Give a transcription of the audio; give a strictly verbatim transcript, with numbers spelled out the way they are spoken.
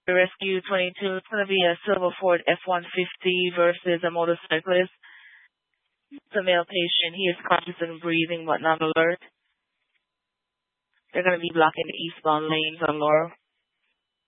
Rescue twenty-two. It's going to be a Silver Ford F one fifty versus a motorcyclist. It's a male patient. He is conscious and breathing but not alert. They're going to be blocking the eastbound lanes on Laurel.